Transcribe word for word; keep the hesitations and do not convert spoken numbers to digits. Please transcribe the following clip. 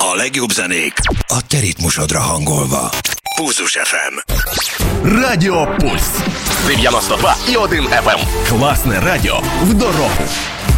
A legjobb zenék a te ritmusodra hangolva. Pulzus еф ем. Радіо Пульс. дев'яносто два і один еф ем. Класне радіо в дорогу.